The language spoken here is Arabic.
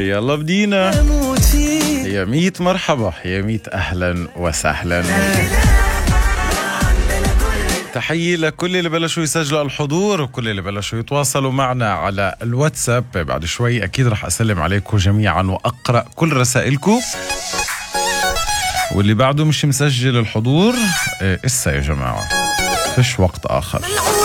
يلا بدينا. يا ميت مرحبا، يا ميت أهلا وسهلا. تحية لكل اللي بلشوا يسجلوا الحضور وكل اللي بلشوا يتواصلوا معنا على الواتساب. بعد شوي أكيد رح أسلم عليكم جميعا وأقرأ كل رسائلكم. واللي بعده مش مسجل الحضور إسا يا جماعة، فيش وقت آخر.